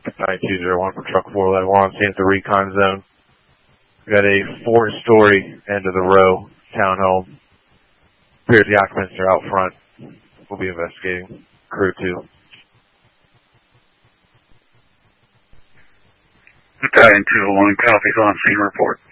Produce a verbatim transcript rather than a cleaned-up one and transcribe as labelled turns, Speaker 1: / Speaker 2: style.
Speaker 1: nine two zero one for truck four eleven. We're on scene at the recon zone. We got a four-story end of the row townhome. Appears the occupants are out front. We'll be investigating. Crew two.
Speaker 2: Battalion two oh one, copies on scene report.